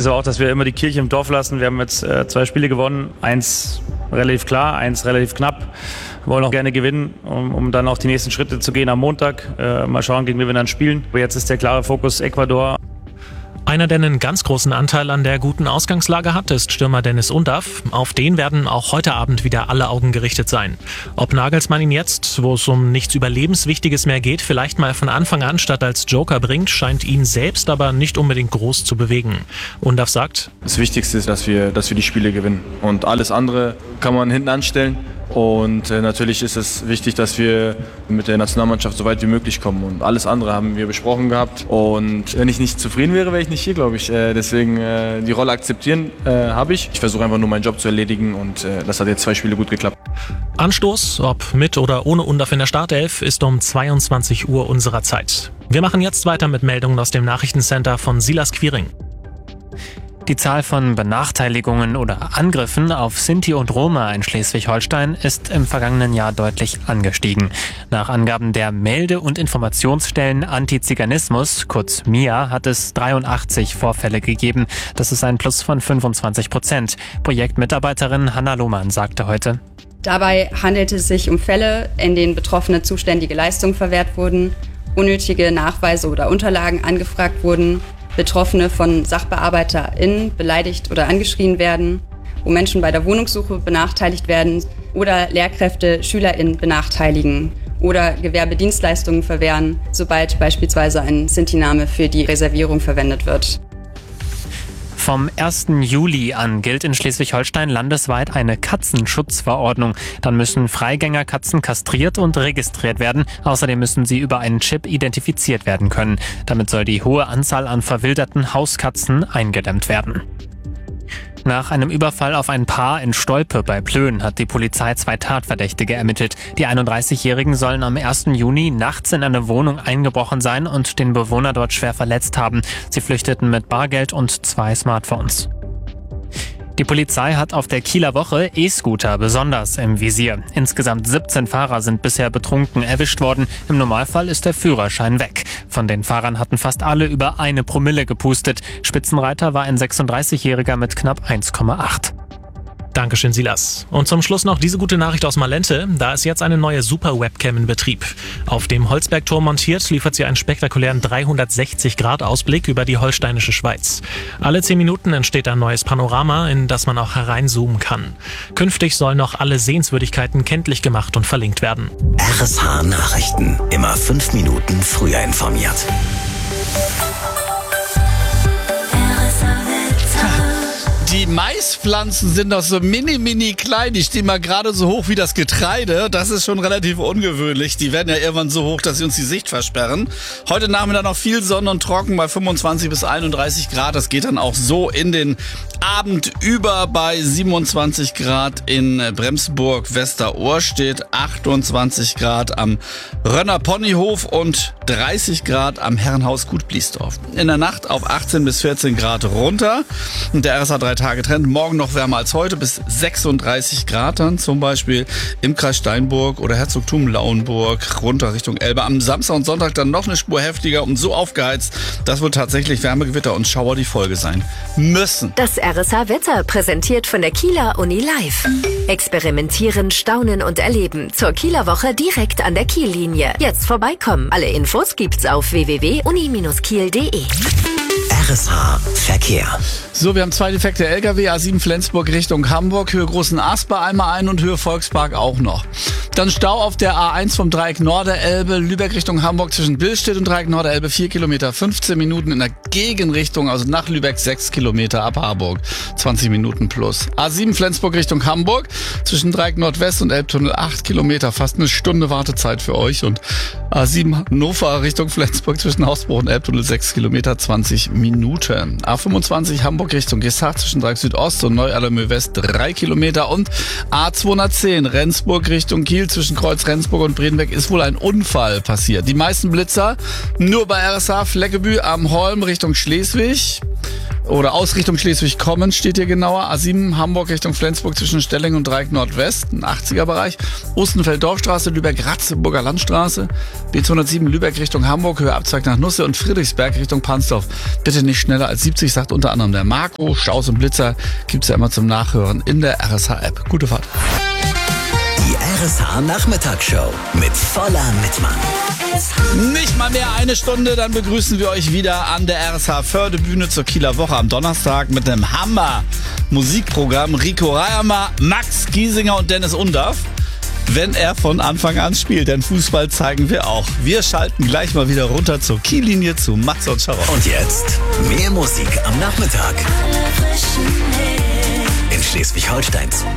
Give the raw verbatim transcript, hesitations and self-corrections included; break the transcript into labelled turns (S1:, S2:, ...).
S1: ist aber auch, dass wir immer die Kirche im Dorf lassen. Wir haben jetzt äh, zwei Spiele gewonnen, eins relativ klar, eins relativ knapp. Wir wollen auch gerne gewinnen, um, um dann auch die nächsten Schritte zu gehen am Montag. Äh, mal schauen, gegen wen wir dann spielen. Aber jetzt ist der klare Fokus Ecuador.
S2: Einer, der einen ganz großen Anteil an der guten Ausgangslage hat, ist Stürmer Dennis Undav. Auf den werden auch heute Abend wieder alle Augen gerichtet sein. Ob Nagelsmann ihn jetzt, wo es um nichts Überlebenswichtiges mehr geht, vielleicht mal von Anfang an statt als Joker bringt, scheint ihn selbst aber nicht unbedingt groß zu bewegen. Undav sagt:
S3: Das Wichtigste ist, dass wir, dass wir die Spiele gewinnen. Und alles andere kann man hinten anstellen. Und äh, natürlich ist es wichtig, dass wir mit der Nationalmannschaft so weit wie möglich kommen. Und alles andere haben wir besprochen gehabt. Und wenn ich nicht zufrieden wäre, wäre ich nicht hier, glaube ich. Äh, deswegen äh, die Rolle akzeptieren äh, habe ich. Ich versuche einfach nur meinen Job zu erledigen und äh, das hat jetzt zwei Spiele gut geklappt.
S2: Anstoß, ob mit oder ohne Undav in der Startelf, ist um zweiundzwanzig Uhr unserer Zeit. Wir machen jetzt weiter mit Meldungen aus dem Nachrichtencenter von Silas Quiring.
S4: Die Zahl von Benachteiligungen oder Angriffen auf Sinti und Roma in Schleswig-Holstein ist im vergangenen Jahr deutlich angestiegen. Nach Angaben der Melde- und Informationsstellen Antiziganismus, kurz M I A, hat es dreiundachtzig Vorfälle gegeben. Das ist ein Plus von fünfundzwanzig Prozent. Projektmitarbeiterin Hanna Lohmann sagte heute:
S5: Dabei handelt es sich um Fälle, in denen Betroffene zuständige Leistungen verwehrt wurden, unnötige Nachweise oder Unterlagen angefragt wurden, Betroffene von SachbearbeiterInnen beleidigt oder angeschrien werden, wo Menschen bei der Wohnungssuche benachteiligt werden oder Lehrkräfte SchülerInnen benachteiligen oder Gewerbedienstleistungen verwehren, sobald beispielsweise ein Sinti-Name für die Reservierung verwendet wird.
S4: Vom ersten Juli an gilt in Schleswig-Holstein landesweit eine Katzenschutzverordnung. Dann müssen Freigängerkatzen kastriert und registriert werden. Außerdem müssen sie über einen Chip identifiziert werden können. Damit soll die hohe Anzahl an verwilderten Hauskatzen eingedämmt werden. Nach einem Überfall auf ein Paar in Stolpe bei Plön hat die Polizei zwei Tatverdächtige ermittelt. Die einunddreißigjährigen sollen am ersten Juni nachts in eine Wohnung eingebrochen sein und den Bewohner dort schwer verletzt haben. Sie flüchteten mit Bargeld und zwei Smartphones. Die Polizei hat auf der Kieler Woche E-Scooter besonders im Visier. Insgesamt siebzehn Fahrer sind bisher betrunken erwischt worden. Im Normalfall ist der Führerschein weg. Von den Fahrern hatten fast alle über eine Promille gepustet. Spitzenreiter war ein sechsunddreißigjähriger mit knapp eins Komma acht.
S2: Dankeschön, Silas. Und zum Schluss noch diese gute Nachricht aus Malente. Da ist jetzt eine neue Super-Webcam in Betrieb. Auf dem Holzbergturm montiert, liefert sie einen spektakulären dreihundertsechzig Grad Ausblick über die holsteinische Schweiz. Alle zehn Minuten entsteht ein neues Panorama, in das man auch hereinzoomen kann. Künftig sollen noch alle Sehenswürdigkeiten kenntlich gemacht und verlinkt werden.
S6: R S H Nachrichten. Immer fünf Minuten früher informiert.
S7: Die Maispflanzen sind doch so mini, mini klein. Die stehen mal gerade so hoch wie das Getreide. Das ist schon relativ ungewöhnlich. Die werden ja irgendwann so hoch, dass sie uns die Sicht versperren. Heute Nachmittag noch viel Sonne und trocken bei fünfundzwanzig bis einunddreißig Grad. Das geht dann auch so in den Abend über bei siebenundzwanzig Grad in Bremsburg. Westerohr steht achtundzwanzig Grad am Rönner Ponyhof und dreißig Grad am Herrenhaus Gut Bliesdorf. In der Nacht auf achtzehn bis vierzehn Grad runter. Und der R S H drei Tage Trend. Morgen noch wärmer als heute bis sechsunddreißig Grad dann zum Beispiel im Kreis Steinburg oder Herzogtum Lauenburg runter Richtung Elbe. Am Samstag und Sonntag dann noch eine Spur heftiger und so aufgeheizt, dass wohl tatsächlich Wärmegewitter und Schauer die Folge sein müssen.
S8: Das R S H Wetter präsentiert von der Kieler Uni Live. Experimentieren, staunen und erleben. Zur Kieler Woche direkt an der Kiellinie. Jetzt vorbeikommen. Alle Infos gibt's auf w w w punkt uni Bindestrich kiel punkt de.
S6: R S H Verkehr.
S7: So, wir haben zwei defekte L K W, A sieben Flensburg Richtung Hamburg, Höhe Großen Asper einmal ein und Höhe Volkspark auch noch. Dann Stau auf der A eins vom Dreieck Norderelbe, Lübeck Richtung Hamburg zwischen Billstedt und Dreieck Norderelbe vier Kilometer, fünfzehn Minuten in der Gegenrichtung, also nach Lübeck sechs Kilometer ab Harburg, zwanzig Minuten plus. A sieben Flensburg Richtung Hamburg zwischen Dreieck Nordwest und Elbtunnel acht Kilometer, fast eine Stunde Wartezeit für euch und A sieben Hannover Richtung Flensburg zwischen Hausbruch und Elbtunnel sechs Kilometer, zwanzig Minuten. A fünfundzwanzig Hamburg Richtung Gessach zwischen Dreieck Südost und Neu-Allermöh West drei Kilometer und A zweihundertzehn Rendsburg Richtung Kiel zwischen Kreuz Rendsburg und Bredenbeck ist wohl ein Unfall passiert. Die meisten Blitzer nur bei R S H Fleckebü am Holm Richtung Schleswig Oder aus Richtung Schleswig kommen steht hier genauer. A sieben Hamburg Richtung Flensburg zwischen Stelling und Dreieck Nordwest, ein achtziger-Bereich. Ostenfeld-Dorfstraße, Lübeck-Ratzeburger Landstraße. B zweihundertsieben Lübeck Richtung Hamburg, Höhe Abzweig nach Nusse und Friedrichsberg Richtung Pansdorf. Bitte nicht schneller als siebzig, sagt unter anderem der Marco. Staus und Blitzer gibt's ja immer zum Nachhören in der R S H-App. Gute Fahrt.
S6: Die R S H-Nachmittagsshow mit voller Mitmann.
S7: Nicht mal mehr eine Stunde, dann begrüßen wir euch wieder an der R S H-Fördebühne zur Kieler Woche am Donnerstag mit einem Hammer-Musikprogramm. Rico Reiermer, Max Giesinger und Dennis Undaff, wenn er von Anfang an spielt. Denn Fußball zeigen wir auch. Wir schalten gleich mal wieder runter zur Kiellinie zu Max und Sharon.
S6: Und jetzt mehr Musik am Nachmittag. In Schleswig-Holsteins